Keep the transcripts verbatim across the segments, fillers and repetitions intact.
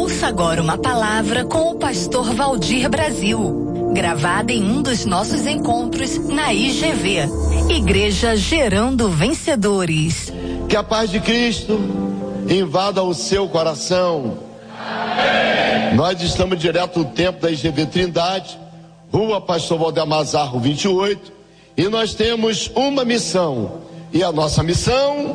Ouça agora uma palavra com o pastor Valdir Brasil, gravada em um dos nossos encontros na I G V, Igreja Gerando Vencedores. Que a paz de Cristo invada o seu coração. Amém. Nós estamos direto no templo da I G V Trindade, Rua Pastor Valdemar Zarro vinte e oito, e nós temos uma missão, e a nossa missão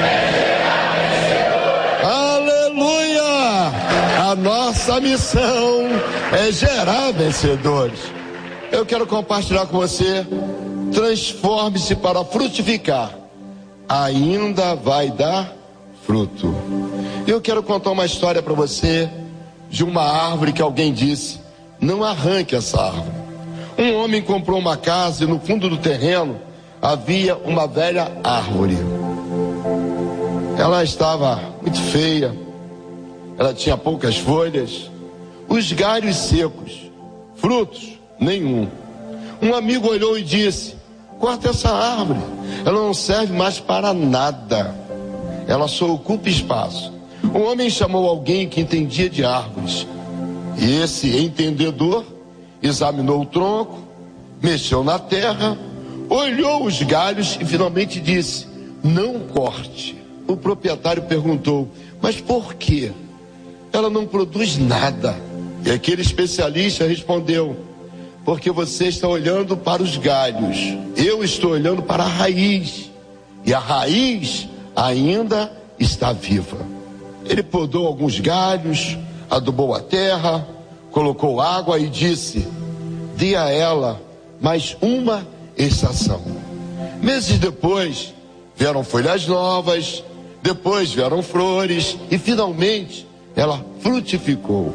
é aleluia! A nossa missão é gerar vencedores. Eu quero compartilhar com você: transforme-se para frutificar, ainda vai dar fruto. Eu quero contar uma história para você de uma árvore que alguém disse: não arranque essa árvore. Um homem comprou uma casa e no fundo do terreno havia uma velha árvore. Ela estava muito feia, ela tinha poucas folhas, os galhos secos, frutos nenhum. Um amigo olhou e disse: corta essa árvore, ela não serve mais para nada, ela só ocupa espaço. O homem chamou alguém que entendia de árvores, e esse entendedor examinou o tronco, mexeu na terra, olhou os galhos e finalmente disse: não corte. O proprietário perguntou: mas por quê? Ela não produz nada. E aquele especialista respondeu: porque você está olhando para os galhos, eu estou olhando para a raiz, e a raiz ainda está viva. Ele podou alguns galhos, adubou a terra, colocou água e disse: dê a ela mais uma estação. Meses depois vieram folhas novas, depois vieram flores e finalmente ela frutificou.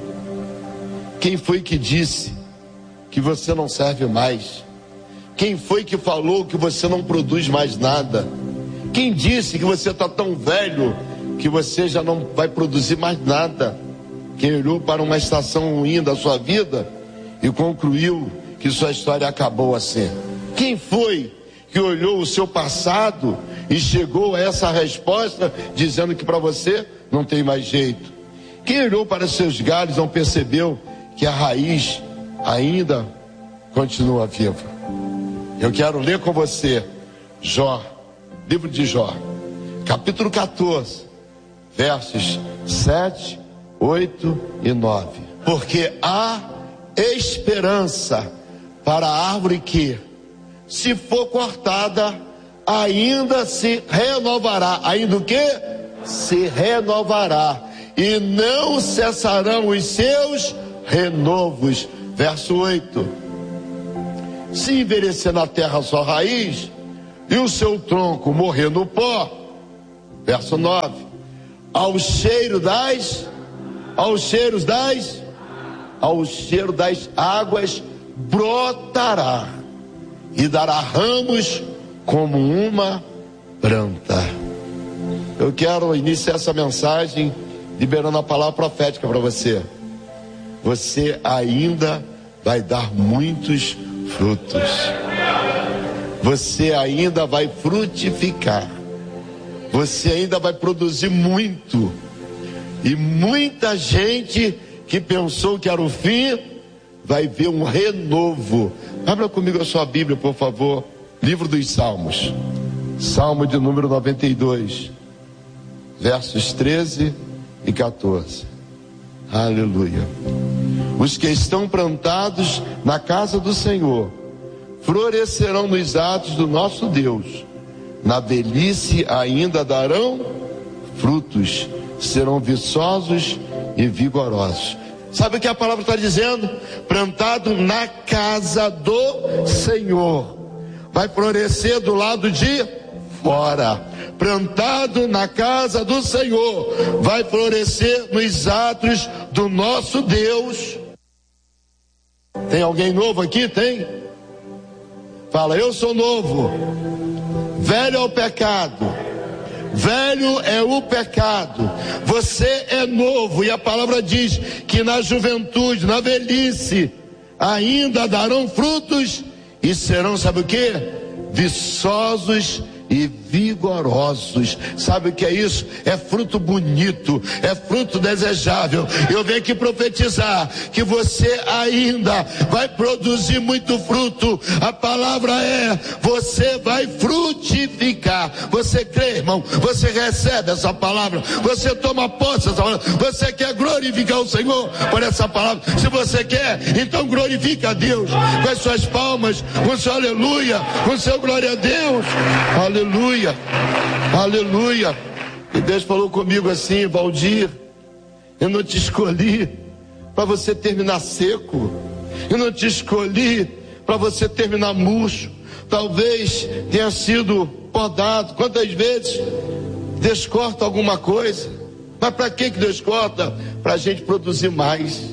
Quem foi que disse que você não serve mais? Quem foi que falou que você não produz mais nada? Quem disse que você está tão velho que você já não vai produzir mais nada? Quem olhou para uma estação ruim da sua vida e concluiu que sua história acabou assim? Quem foi que olhou o seu passado e chegou a essa resposta dizendo que para você não tem mais jeito? Quem olhou para seus galhos não percebeu que a raiz ainda continua viva? Eu quero ler com você Jó, livro de Jó, capítulo quatorze, versos sete, oito e nove. Porque há esperança para a árvore que, se for cortada, ainda se renovará. Ainda o que? Se renovará. E não cessarão os seus renovos. Verso oito. Se envelhecer na terra a sua raiz, e o seu tronco morrer no pó. Verso nove. Ao cheiro das, aos cheiros das, ao cheiro das águas brotará e dará ramos como uma planta. Eu quero iniciar essa mensagem liberando a palavra profética para você. Você ainda vai dar muitos frutos. Você ainda vai frutificar. Você ainda vai produzir muito. E muita gente que pensou que era o fim vai ver um renovo. Abra comigo a sua Bíblia, por favor. Livro dos Salmos, Salmo de número noventa e dois, versos treze e quatorze. Aleluia. Os que estão plantados na casa do Senhor florescerão nos atos do nosso Deus. Na velhice ainda darão frutos, serão viçosos e vigorosos. Sabe o que a palavra está dizendo? Plantado na casa do Senhor, vai florescer do lado de fora. Plantado na casa do Senhor, vai florescer nos atos do nosso Deus. Tem alguém novo aqui? Tem? Fala: eu sou novo. Velho é o pecado. Velho é o pecado. Você é novo, e a palavra diz que na juventude, na velhice, ainda darão frutos e serão, sabe o que? Viçosos e vigorosos. Sabe o que é isso? É fruto bonito, é fruto desejável. Eu venho aqui profetizar que você ainda vai produzir muito fruto. A palavra é: você vai frutificar. Você crê, irmão? Você recebe essa palavra? Você toma posse dessa palavra? Você quer glorificar o Senhor por essa palavra? Se você quer, então glorifica a Deus com as suas palmas, com o seu aleluia, com o seu glória a Deus. Aleluia, aleluia. E Deus falou comigo assim: Valdir, eu não te escolhi para você terminar seco, eu não te escolhi para você terminar murcho. Talvez tenha sido podado. Quantas vezes Deus corta alguma coisa? Mas para que que Deus corta? Para a gente produzir mais.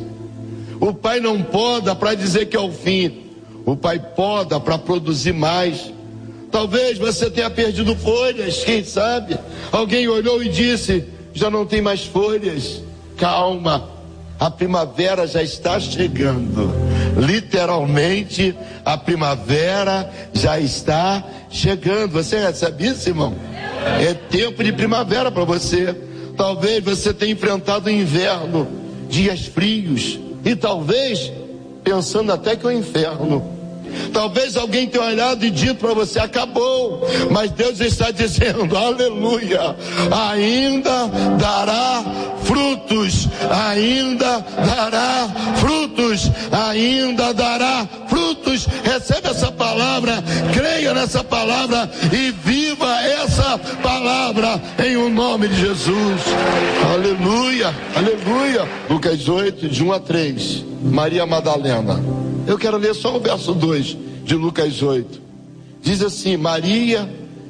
O Pai não poda para dizer que é o fim. O Pai poda para produzir mais. Talvez você tenha perdido folhas, quem sabe? Alguém olhou e disse: já não tem mais folhas. Calma, a primavera já está chegando. Literalmente, a primavera já está chegando. Você recebe isso, irmão? É tempo de primavera para você. Talvez você tenha enfrentado o inverno, dias frios, e talvez pensando até que é o inferno. Talvez alguém tenha olhado e dito para você: acabou. Mas Deus está dizendo: aleluia, ainda dará frutos, ainda dará frutos, ainda dará frutos. Recebe essa palavra, creia nessa palavra e viva essa palavra em o nome de Jesus. Aleluia, aleluia. Lucas oito, de um a três. Maria Madalena. Eu quero ler só o verso dois de Lucas oito. Diz assim: Maria,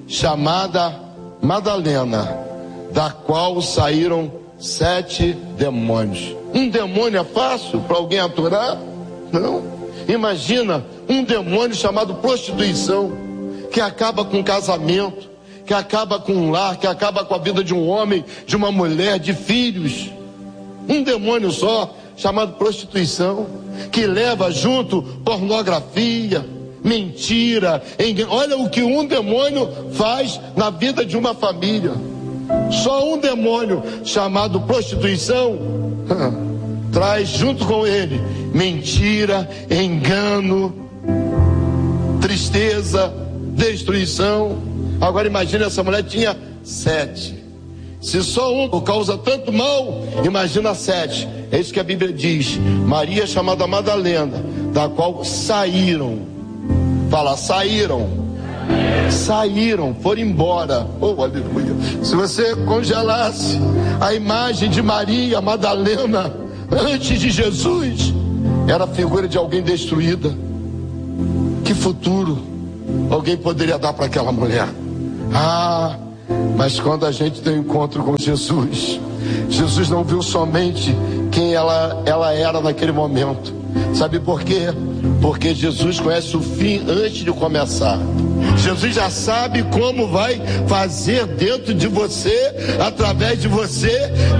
chamada Madalena, da qual saíram sete demônios. Um demônio é fácil para alguém aturar? Não. Imagina um demônio chamado prostituição, que acaba com o casamento, que acaba com um lar, que acaba com a vida de um homem, de uma mulher, de filhos. Um demônio só, chamado prostituição, que leva junto pornografia, mentira, engano. Olha o que um demônio faz na vida de uma família. Só um demônio chamado prostituição traz junto com ele mentira, engano, tristeza, destruição. Agora imagine, essa mulher tinha sete. Se só um causa tanto mal, imagina sete. É isso que a Bíblia diz. Maria, chamada Madalena, da qual saíram. Fala, saíram. Saíram, foram embora. Oh, aleluia. Se você congelasse a imagem de Maria Madalena antes de Jesus, era a figura de alguém destruída. Que futuro alguém poderia dar para aquela mulher? Ah, mas quando a gente tem um encontro com Jesus, Jesus não viu somente quem ela, ela era naquele momento. Sabe por quê? Porque Jesus conhece o fim antes de começar. Jesus já sabe como vai fazer dentro de você, através de você,